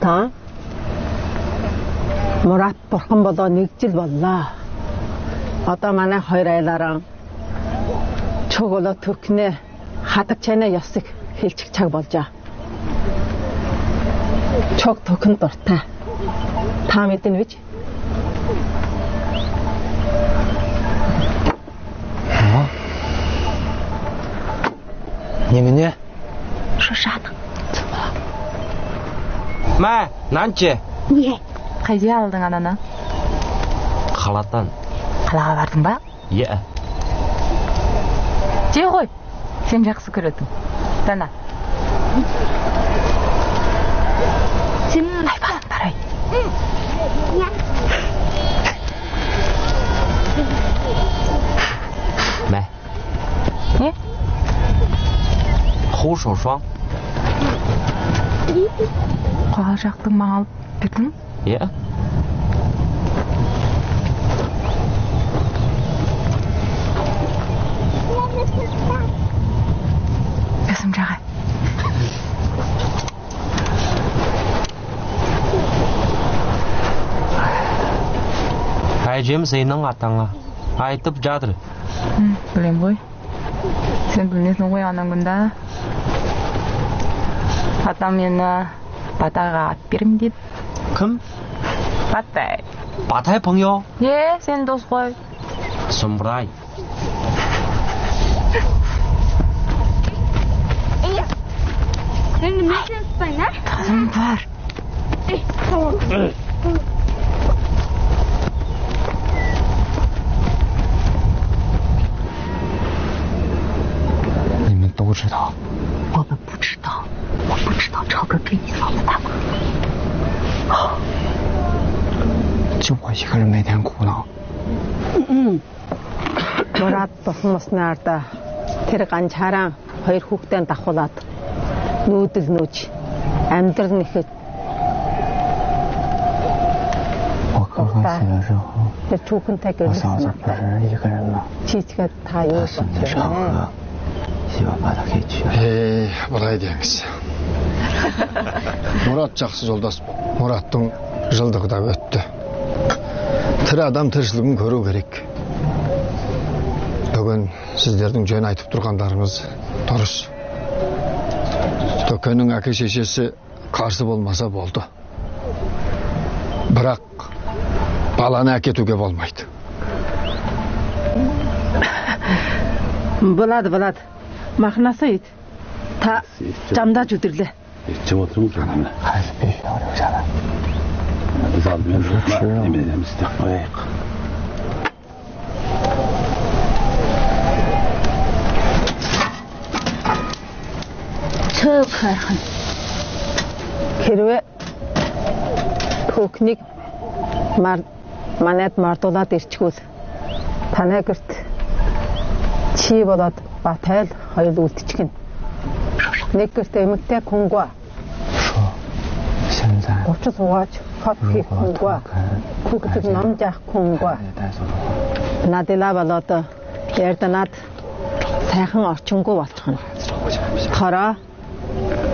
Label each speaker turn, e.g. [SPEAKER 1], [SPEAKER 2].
[SPEAKER 1] Та Мурат бурхан болоо нэг жил боллоо. Одоо манай хоёр айлаараа чөглөө төркнээ хадаг чанаа ёсыг хэлчих цаг болжаа. Чог токон дуртай. Та мэднэ вич?
[SPEAKER 2] 你们呢？
[SPEAKER 3] 说啥呢？
[SPEAKER 2] 怎么了？妈，南姐。
[SPEAKER 3] 你қайда алдың ананы?
[SPEAKER 2] Қаладан.
[SPEAKER 3] Қалаға бардың ба?
[SPEAKER 2] Иә.
[SPEAKER 3] Же ғой. Сен жақсы көретін. Дана. Сен айбан тарай.
[SPEAKER 2] Mẹ.
[SPEAKER 3] Не?
[SPEAKER 2] 护手霜.
[SPEAKER 3] Қағал жақтың маған алып бердің?
[SPEAKER 2] Иә.
[SPEAKER 3] Өсім жағай.
[SPEAKER 2] Әжем сенің атаңа айтып жатыр.
[SPEAKER 3] Білем ғой. Сен білмесің ғой анаңында. Атам мені Батайға ат берім дейді.
[SPEAKER 2] Кім?
[SPEAKER 3] Батай.
[SPEAKER 2] Батай 朋友?
[SPEAKER 3] Сен дос ғой.
[SPEAKER 2] Сұмырай.
[SPEAKER 4] Сен немен ұстайын, а?
[SPEAKER 3] Тазым бар.
[SPEAKER 2] 你们都知道？
[SPEAKER 3] 我们不知道，我不知道超哥给你嫂子打过。
[SPEAKER 2] 就我一个人每天哭闹。
[SPEAKER 1] Мурат босмоснаарда тэр ганчаараа хоёр хүүхдээ дахуулаад нүүдэл нүүж амьдрал нэхэд
[SPEAKER 2] 我哥哥死了之后，
[SPEAKER 1] тэр түүхэнтэй
[SPEAKER 2] 我嫂子
[SPEAKER 1] гэлсэн.
[SPEAKER 2] 不是一个人吗？
[SPEAKER 1] Чичгээд та юу
[SPEAKER 2] 他死的场合，希望把他给娶了。
[SPEAKER 5] Былай деңіз. Мұрат жақсы жолдас. Мұраттың жылдығы да өтті. Тірі адам тіршілігін көру керек. Бүгін сіздердің жөн айтып тұрғандарыңыз дұрыс. Төкеннің әке шешесі қарсы болмаса болды. Бірақ баланы әкетуге болмайды.
[SPEAKER 1] Болады. Махнасы ит. Та жамда жүдірлі.
[SPEAKER 6] 请我中准他们，
[SPEAKER 2] 孩子必须要留下来。
[SPEAKER 6] 不知道你们说你们استقبال。
[SPEAKER 4] Чөөхөн.
[SPEAKER 1] Хэрвээ түүхнийг манайд мардуулаад ирчихвэл танай гэрт чи болоод Батай л хоёул үлдчихнэ. Нэг гэрт эмэгтэй хүнгүй.
[SPEAKER 2] 说现在
[SPEAKER 1] Учир суугач хот хийх
[SPEAKER 2] 如果
[SPEAKER 1] хүнгүй.
[SPEAKER 2] 脱开
[SPEAKER 1] Хүүхэд ном заах хүнгүй.
[SPEAKER 2] 带走的话，
[SPEAKER 1] Надила болоод ярданаад сайхан орчингүй болчихно. Хороо